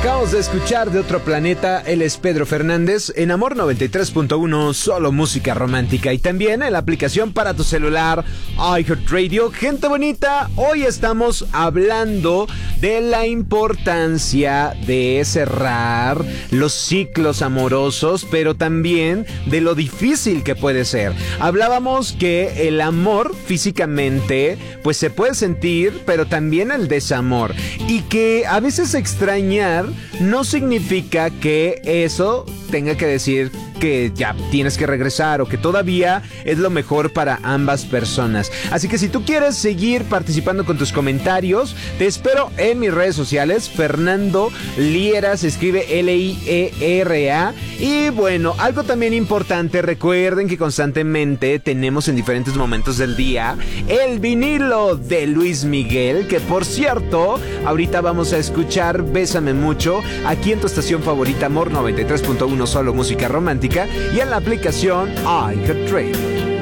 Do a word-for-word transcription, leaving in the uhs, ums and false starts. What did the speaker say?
Acabamos de escuchar de otro planeta, él es Pedro Fernández, en Amor noventa y tres punto uno, solo música romántica, y también en la aplicación para tu celular iHeartRadio. Gente bonita, hoy estamos hablando de la importancia de cerrar los ciclos amorosos, pero también de lo difícil que puede ser. Hablábamos que el amor físicamente pues se puede sentir, pero también el desamor, y que a veces extrañar no significa que eso tenga que decir que ya tienes que regresar o que todavía es lo mejor para ambas personas. Así que si tú quieres seguir participando con tus comentarios, te espero en mis redes sociales. Fernando Liera, se escribe L I E R A. Y bueno, algo también importante, recuerden que constantemente tenemos en diferentes momentos del día el vinilo de Luis Miguel, que por cierto, ahorita vamos a escuchar Bésame Mucho aquí en tu estación favorita, Amor noventa y tres punto uno, solo música romántica, y en la aplicación iHeartRadio.